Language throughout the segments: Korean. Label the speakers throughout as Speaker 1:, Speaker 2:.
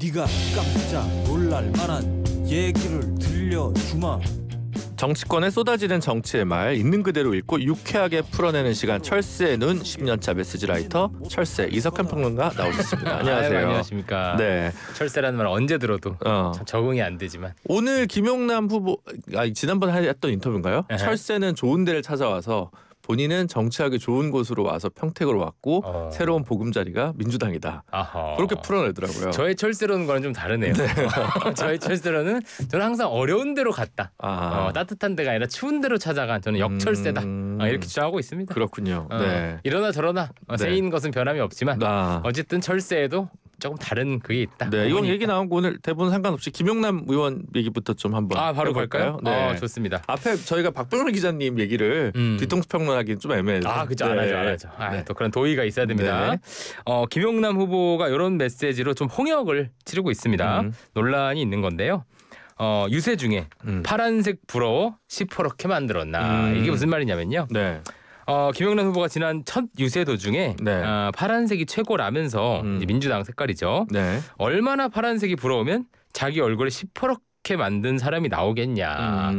Speaker 1: 네가 깜짝 놀랄 만한 얘기를 들려주마.
Speaker 2: 정치권에 쏟아지는 정치의 말 있는 그대로 읽고 유쾌하게 풀어내는 시간, 철새의 눈 10년차 메시지라이터 철새 이석환 평론가 나오셨습니다. 안녕하세요.
Speaker 3: 안녕하십니까.
Speaker 2: 네.
Speaker 3: 철새라는 말 언제 들어도 참 적응이 안 되지만
Speaker 2: 오늘 김용남 후보 지난번에 했던 인터뷰인가요? 철새는 좋은 데를 찾아와서 본인은 정치하기 좋은 곳으로 와서 평택으로 왔고 새로운 보금자리가 민주당이다.
Speaker 3: 아하.
Speaker 2: 그렇게 풀어내더라고요.
Speaker 3: 저의 철새로는 거는 좀 다르네요. 네. 저의 철새로는 저는 항상 어려운 데로 갔다. 따뜻한 데가 아니라 추운 데로 찾아간 저는 역철새다. 이렇게 주장하고 있습니다.
Speaker 2: 그렇군요. 네.
Speaker 3: 이러나 저러나 새인 것은 변함이 없지만 어쨌든 철새에도 조금 다른 그게 있다.
Speaker 2: 네, 이건 얘기 나온 거 오늘 대본 상관없이 김용남 의원 얘기부터 좀 한번
Speaker 3: 바로 갈까요?
Speaker 2: 네,
Speaker 3: 좋습니다.
Speaker 2: 앞에 저희가 박병렬 기자님 얘기를 뒤통수 평론하기는 좀 애매해요.
Speaker 3: 그죠.
Speaker 2: 네.
Speaker 3: 안 하죠. 또 그런 도의가 있어야 됩니다. 네. 김용남 후보가 이런 메시지로 좀 홍역을 치르고 있습니다. 논란이 있는 건데요. 유세 중에 파란색 부러워 시퍼렇게 만들었나 이게 무슨 말이냐면요.
Speaker 2: 네.
Speaker 3: 김용남 후보가 지난 첫 유세 도중에 파란색이 최고라면서 이제 민주당 색깔이죠.
Speaker 2: 네.
Speaker 3: 얼마나 파란색이 부러우면 자기 얼굴에 시퍼렇게 만든 사람이 나오겠냐.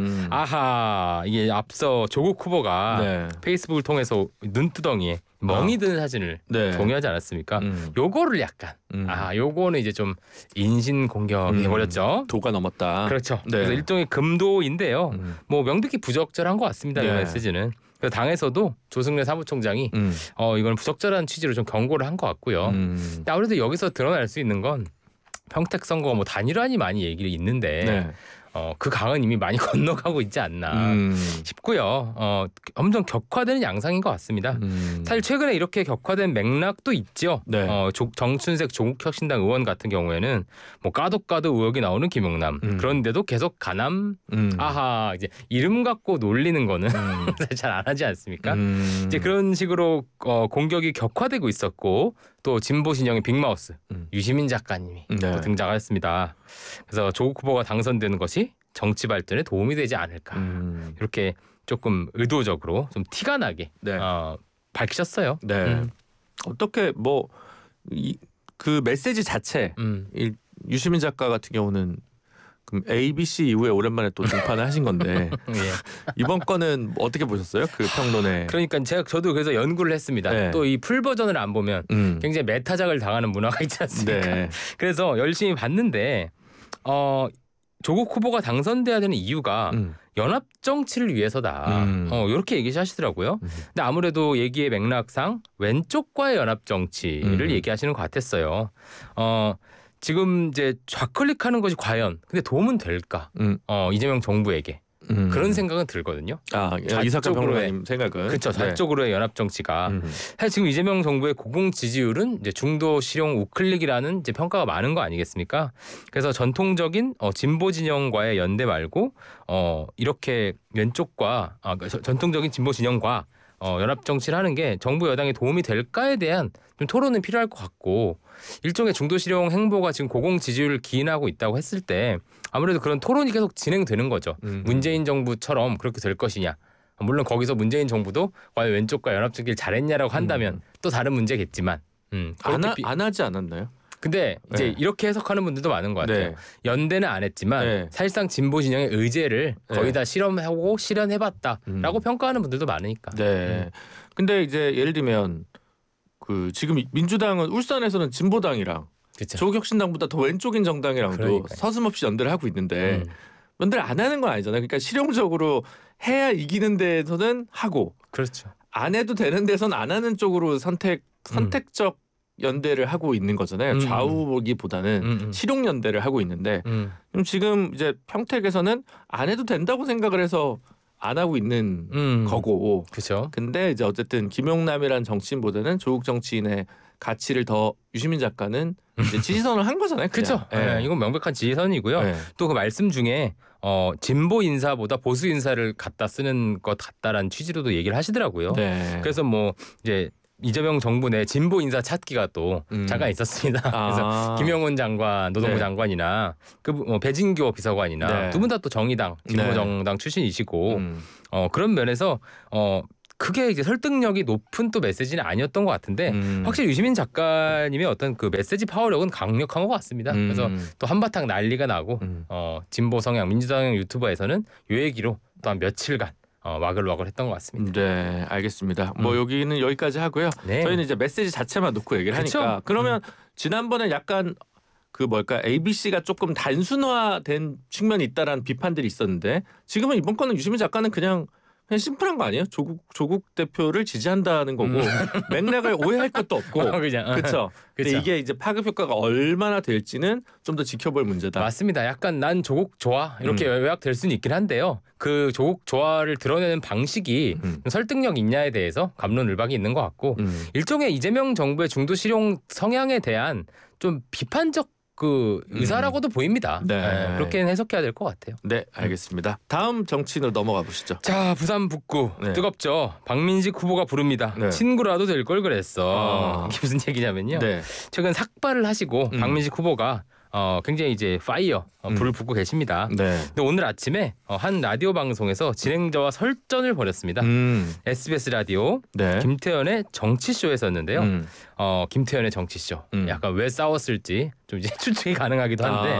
Speaker 3: 아하, 이게 앞서 조국 후보가 페이스북을 통해서 눈두덩이에 멍이 든 사진을 공유하지 않았습니까? 요거를 약간 요거는 이제 좀 인신 공격이 해버렸죠.
Speaker 2: 도가 넘었다.
Speaker 3: 그렇죠. 그래서 일종의 금도인데요. 뭐 명백히 부적절한 것 같습니다. 이 메시지는. 그래서 당에서도 조승래 사무총장이 이건 부적절한 취지로 좀 경고를 한 것 같고요. 아무래도 여기서 드러날 수 있는 건 평택 선거가 뭐 단일화니 많이 얘기를 있는데 그 강은 이미 많이 건너가고 있지 않나 싶고요. 엄청 격화되는 양상인 것 같습니다. 사실 최근에 이렇게 격화된 맥락도 있죠. 정춘색 조국혁신당 의원 같은 경우에는 뭐 까도 의혹이 나오는 김용남. 그런데도 계속 가남. 아하, 이제 이름 갖고 놀리는 거는 잘 안 하지 않습니까? 이제 그런 식으로 공격이 격화되고 있었고 또 진보 진영의 빅마우스 유시민 작가님이 또 등장했습니다. 그래서 조국 후보가 당선되는 것이 정치 발전에 도움이 되지 않을까 이렇게 조금 의도적으로 좀 티가 나게 밝히셨어요.
Speaker 2: 네. 어떻게 그 메시지 자체 유시민 작가 같은 경우는 ABC 이후에 오랜만에 또 등판을 하신 건데 이번 거는 어떻게 보셨어요? 그 평론에.
Speaker 3: 그러니까 저도 그래서 연구를 했습니다. 또 이 풀 버전을 안 보면 굉장히 메타작을 당하는 문화가 있지 않습니까? 그래서 열심히 봤는데 조국 후보가 당선돼야 되는 이유가 연합 정치를 위해서다. 이렇게 얘기하시더라고요. 근데 아무래도 얘기의 맥락상 왼쪽과의 연합 정치를 얘기하시는 것 같았어요. 지금 이제 좌클릭하는 것이 과연 근데 도움은 될까? 이재명 정부에게 그런 생각은 들거든요.
Speaker 2: 이석환 평론가님 생각은
Speaker 3: 그렇죠. 좌쪽으로의 연합 정치가 사실 지금 이재명 정부의 고공 지지율은 이제 중도 실용 우클릭이라는 이제 평가가 많은 거 아니겠습니까? 그래서 전통적인 진보 진영과의 연대 말고 이렇게 왼쪽과 전통적인 진보 진영과 연합 정치를 하는 게 정부 여당에 도움이 될까에 대한 좀 토론은 필요할 것 같고 일종의 중도 실용 행보가 지금 고공 지지율을 기인하고 있다고 했을 때 아무래도 그런 토론이 계속 진행되는 거죠. 문재인 정부처럼 그렇게 될 것이냐. 물론 거기서 문재인 정부도 과연 왼쪽과 연합 정치를 잘했냐라고 한다면 또 다른 문제겠지만
Speaker 2: 안 하지 않았나요?
Speaker 3: 근데 이제 이렇게 해석하는 분들도 많은 것 같아요. 연대는 안 했지만 사실상 진보 진영의 의제를 거의 다 실험하고 실현해봤다라고 평가하는 분들도 많으니까.
Speaker 2: 근데 이제 예를 들면 지금 민주당은 울산에서는 진보당이랑 조국혁신당보다 더 왼쪽인 정당이랑도 서슴없이 연대를 하고 있는데 연대를 안 하는 건 아니잖아요. 그러니까 실용적으로 해야 이기는 데에서는 하고 안 해도 되는 데선 안 하는 쪽으로 선택적 연대를 하고 있는 거잖아요. 좌우보기보다는 실용 연대를 하고 있는데 지금 이제 평택에서는 안 해도 된다고 생각을 해서 안 하고 있는 거고. 근데 이제 어쨌든 김용남이라는 정치인보다는 조국 정치인의 가치를 더 유시민 작가는 이제 지지선을 한 거잖아요.
Speaker 3: 그렇죠. 이건 명백한 지지선이고요. 또 그 말씀 중에 진보 인사보다 보수 인사를 갖다 쓰는 것 같다라는 취지로도 얘기를 하시더라고요. 그래서 뭐 이제 이재명 정부 내 진보 인사 찾기가 또 잠깐 있었습니다. 그래서 김영훈 장관, 노동부 장관이나 배진교 비서관이나 두 분 다 또 정의당, 진보 정당 출신이시고 그런 면에서 크게 이제 설득력이 높은 또 메시지는 아니었던 것 같은데 확실히 유시민 작가님의 어떤 그 메시지 파워력은 강력한 것 같습니다. 그래서 또 한바탕 난리가 나고 진보 성향 민주당 유튜버에서는 요 얘기로 또 한 며칠간 와글와글 했던 것 같습니다.
Speaker 2: 네, 알겠습니다. 뭐 여기는 여기까지 하고요.
Speaker 3: 네.
Speaker 2: 저희는 이제 메시지 자체만 놓고 얘기를
Speaker 3: 그쵸?
Speaker 2: 하니까 그러면 지난번에 약간 그 뭘까 ABC가 조금 단순화된 측면이 있다라는 비판들이 있었는데 지금은 이번 거는 유시민 작가는 그냥 심플한 거 아니에요? 조국 대표를 지지한다는 거고 맥락을 오해할 것도 없고
Speaker 3: 그냥
Speaker 2: 그렇죠. 근데 이게 이제 파급 효과가 얼마나 될지는 좀 더 지켜볼 문제다.
Speaker 3: 맞습니다. 약간 난 조국 좋아 이렇게 요약될 수는 있긴 한데요. 그 조국 좋아를 드러내는 방식이 설득력 있냐에 대해서 갑론을박이 있는 것 같고 일종의 이재명 정부의 중도 실용 성향에 대한 좀 비판적 그 의사라고도 보입니다.
Speaker 2: 네.
Speaker 3: 네, 그렇게 해석해야 될 것 같아요.
Speaker 2: 네, 알겠습니다. 다음 정치인으로 넘어가 보시죠.
Speaker 3: 자, 부산 북구
Speaker 2: 네.
Speaker 3: 뜨겁죠. 박민식 후보가 부릅니다.
Speaker 2: 네.
Speaker 3: 친구라도 될 걸 그랬어. 이게 무슨 얘기냐면요.
Speaker 2: 네.
Speaker 3: 최근 삭발을 하시고 박민식 후보가 굉장히 이제 파이어 불을 붙고 계십니다.
Speaker 2: 네.
Speaker 3: 근데 오늘 아침에 한 라디오 방송에서 진행자와 설전을 벌였습니다. SBS 라디오
Speaker 2: 네.
Speaker 3: 김태현의 정치쇼에서였는데요. 김태현의 정치쇼. 약간 왜 싸웠을지 좀 이제 추측이 가능하기도 한데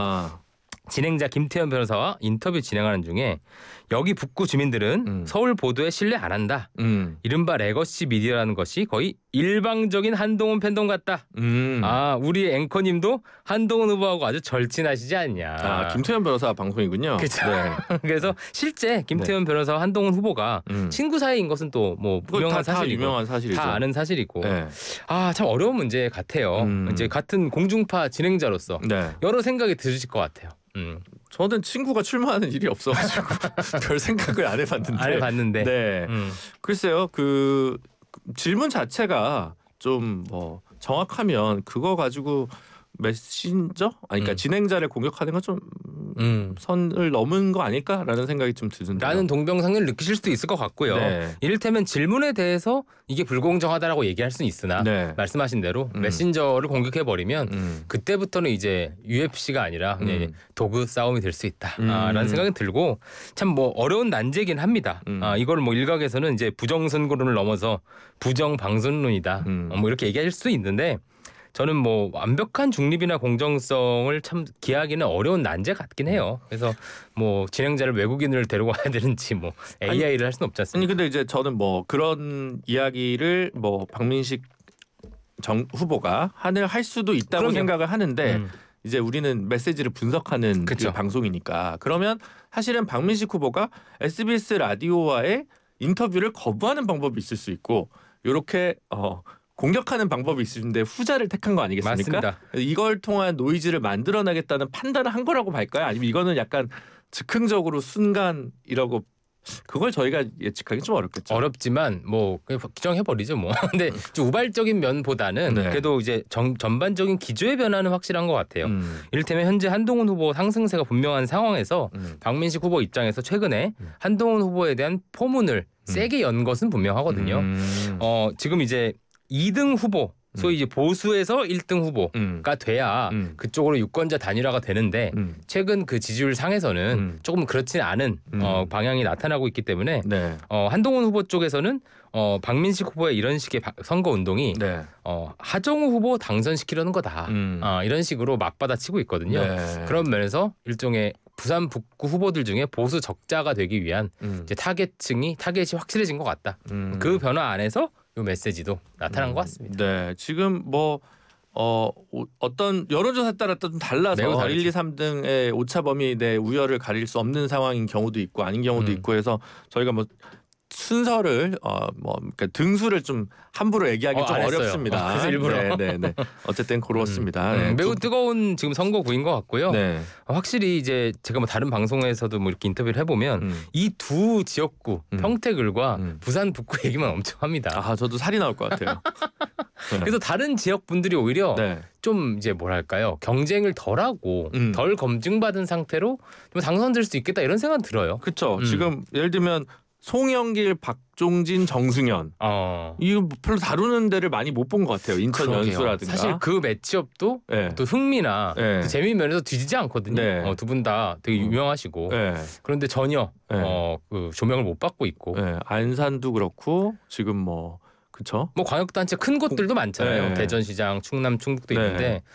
Speaker 3: 진행자 김태현 변호사와 인터뷰 진행하는 중에 여기 북구 주민들은 서울 보도에 신뢰 안 한다. 이른바 레거시 미디어라는 것이 거의 일방적인 한동훈 팬덤 같다. 우리 앵커님도 한동훈 후보하고 아주 절친하시지 않냐.
Speaker 2: 김태현 변호사 방송이군요.
Speaker 3: 그렇죠.
Speaker 2: 네.
Speaker 3: 그래서 실제 김태현 변호사와 한동훈 후보가 친구 사이인 것은 또 뭐 유명한 사실이고
Speaker 2: 유명한 사실이죠.
Speaker 3: 다 아는 사실이고.
Speaker 2: 네.
Speaker 3: 참 어려운 문제 같아요. 이제 같은 공중파 진행자로서
Speaker 2: 네.
Speaker 3: 여러 생각이 드실 것 같아요.
Speaker 2: 저는 친구가 출마하는 일이 없어가지고 별 생각을 안 해봤는데.
Speaker 3: 안 해봤는데.
Speaker 2: 네. 글쎄요, 그 질문 자체가 좀 뭐 정확하면 그거 가지고 메신저? 그러니까 진행자를 공격하는 건 좀 선을 넘은 거 아닐까라는 생각이 좀 드는데.
Speaker 3: 라는 동병상련을 느끼실 수도 있을 것 같고요.
Speaker 2: 네.
Speaker 3: 이를테면 질문에 대해서 이게 불공정하다라고 얘기할 수는 있으나
Speaker 2: 네.
Speaker 3: 말씀하신 대로 메신저를 공격해버리면 그때부터는 이제 UFC가 아니라 그냥 도구 싸움이 될 수 있다라는 생각이 들고 참 뭐 어려운 난제긴 합니다. 이걸 뭐 일각에서는 이제 부정선거론을 넘어서 부정방송론이다 뭐 이렇게 얘기할 수도 있는데 저는 뭐 완벽한 중립이나 공정성을 참 기하기는 어려운 난제 같긴 해요. 그래서 뭐 진행자를 외국인을 데려와야 되는지 뭐 AI를 할 수는 없지 않습니까?
Speaker 2: 아니 근데 이제 저는 뭐 그런 이야기를 뭐 박민식 후보가 할 수도 있다고
Speaker 3: 그럼요.
Speaker 2: 생각을 하는데 이제 우리는 메시지를 분석하는 그
Speaker 3: 그쵸.
Speaker 2: 방송이니까 그러면 사실은 박민식 후보가 SBS 라디오와의 인터뷰를 거부하는 방법이 있을 수 있고 이렇게 공격하는 방법이 있는데 후자를 택한 거 아니겠습니까?
Speaker 3: 맞습니다.
Speaker 2: 이걸 통한 노이즈를 만들어내겠다는 판단을 한 거라고 볼까요? 아니면 이거는 약간 즉흥적으로 순간이라고 그걸 저희가 예측하기 좀 어렵겠죠.
Speaker 3: 어렵지만 뭐 그냥 기정해버리죠 뭐. 근데 좀 우발적인 면보다는
Speaker 2: 네.
Speaker 3: 그래도 이제 전반적인 기조의 변화는 확실한 것 같아요. 이를테면 현재 한동훈 후보 상승세가 분명한 상황에서 박민식 후보 입장에서 최근에 한동훈 후보에 대한 포문을 세게 연 것은 분명하거든요. 지금 이제 2등 후보 소위 이제 보수에서 1등 후보가 돼야 그쪽으로 유권자 단일화가 되는데 최근 그 지지율 상에서는 조금 그렇지는 않은 방향이 나타나고 있기 때문에
Speaker 2: 네.
Speaker 3: 한동훈 후보 쪽에서는 박민식 후보의 이런 식의 선거 운동이
Speaker 2: 네.
Speaker 3: 하정우 후보 당선시키려는 거다. 이런 식으로 맞받아치고 있거든요.
Speaker 2: 네.
Speaker 3: 그런 면에서 일종의 부산 북구 후보들 중에 보수 적자가 되기 위한 이제 타겟이 확실해진 것 같다. 그 변화 안에서 이 메시지도 나타난 것 같습니다.
Speaker 2: 네, 지금 뭐 어떤 여론조사에 따라 좀 달라서
Speaker 3: 매우 다르죠.
Speaker 2: 1, 2, 3등의 오차 범위 내 우열을 가릴 수 없는 상황인 경우도 있고 아닌 경우도 있고 해서 저희가 뭐 순서를 그러니까 등수를 좀 함부로 얘기하기 좀
Speaker 3: 안 했어요.
Speaker 2: 어렵습니다.
Speaker 3: 그래서 일부러.
Speaker 2: 네. 어쨌든 그렇습니다. 네.
Speaker 3: 매우 뜨거운 지금 선거구인 것 같고요.
Speaker 2: 네.
Speaker 3: 확실히 이제 제가 뭐 다른 방송에서도 뭐 이렇게 인터뷰를 해보면 이 두 지역구 평택을과 부산 북구 얘기만 엄청 합니다.
Speaker 2: 저도 살이 나올 것 같아요.
Speaker 3: 그래서 다른 지역 분들이 오히려
Speaker 2: 네.
Speaker 3: 좀 이제 뭐랄까요 경쟁을 덜하고 덜 검증받은 상태로 좀 당선될 수 있겠다 이런 생각 들어요.
Speaker 2: 그렇죠. 지금 예를 들면 송영길, 박종진, 정승현. 이거 별로 다루는 데를 많이 못 본 것 같아요. 인천
Speaker 3: 그러게요.
Speaker 2: 연수라든가.
Speaker 3: 사실 그 매치업도
Speaker 2: 네.
Speaker 3: 또 흥미나
Speaker 2: 네.
Speaker 3: 또 재미 면에서 뒤지지 않거든요.
Speaker 2: 네.
Speaker 3: 두 분 다 되게 유명하시고
Speaker 2: 네.
Speaker 3: 그런데 전혀
Speaker 2: 네.
Speaker 3: 그 조명을 못 받고 있고.
Speaker 2: 네. 안산도 그렇고 지금 뭐 그쵸?
Speaker 3: 뭐 광역단체 큰 곳들도 많잖아요.
Speaker 2: 네.
Speaker 3: 대전시장, 충남, 충북도
Speaker 2: 네.
Speaker 3: 있는데